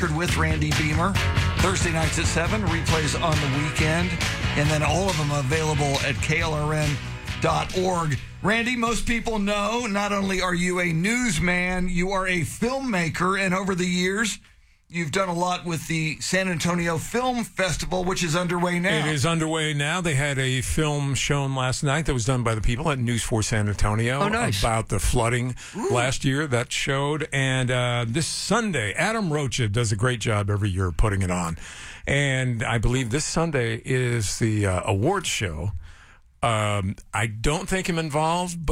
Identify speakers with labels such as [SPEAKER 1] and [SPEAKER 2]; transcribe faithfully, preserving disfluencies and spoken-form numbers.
[SPEAKER 1] with Randy Beamer. Thursday nights at seven, replays on the weekend, and then all of them available at K L R N dot org. Randy, most people know not only are you a newsman, you are a filmmaker, and over the years, you've done a lot with the San Antonio Film Festival, which is underway now.
[SPEAKER 2] It is underway now. They had a film shown last night that was done by the people at News four San Antonio
[SPEAKER 1] oh, nice.
[SPEAKER 2] about the flooding
[SPEAKER 1] Ooh.
[SPEAKER 2] last year that showed. And uh, this Sunday, Adam Rocha does a great job every year putting it on. And I believe this Sunday is the uh, awards show. Um, I don't think I'm involved, but